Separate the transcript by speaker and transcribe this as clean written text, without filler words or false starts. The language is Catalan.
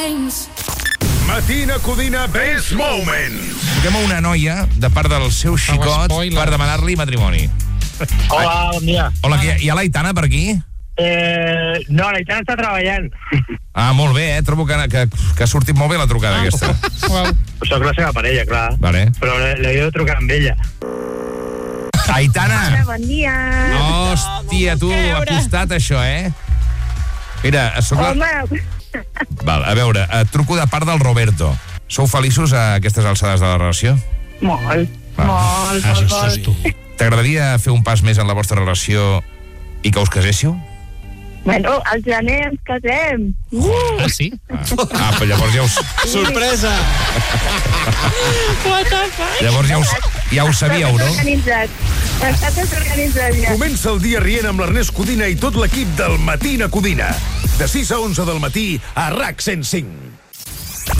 Speaker 1: Matina Codina Best Moment.
Speaker 2: Truquem a una noia de part del seu xicot per demanar-li matrimoni.
Speaker 3: Hola, bon dia.
Speaker 2: Hola, hi ha l'Aitana per aquí?
Speaker 3: No, l'Aitana està treballant.
Speaker 2: Ah, molt bé, trobo que ha sortit molt bé la trucada aquesta.
Speaker 3: Soc la seva parella, clar.
Speaker 2: Vale.
Speaker 3: Però l'he de trucar amb ella.
Speaker 2: Aitana!
Speaker 4: Hola, bon dia.
Speaker 2: Hòstia, tu, ha costat això, Mira, soc la...
Speaker 4: Home,
Speaker 2: Val, a veure, et truco de part del Roberto. Sou feliços a aquestes alçades de la relació?
Speaker 4: molt.
Speaker 2: T'agradaria fer un pas més en la vostra relació i que us caséssiu?
Speaker 4: Bueno, al gener ens casem.
Speaker 5: Ah, sí?
Speaker 2: Però llavors ja us...
Speaker 5: Sorpresa!
Speaker 2: Llavors ja ho sabíeu, no?
Speaker 4: Està tot organitzat ja.
Speaker 1: Comença el dia rient amb l'Ernest Codina i tot l'equip del Matina Codina. De 6 a 11 del matí a RAC 105.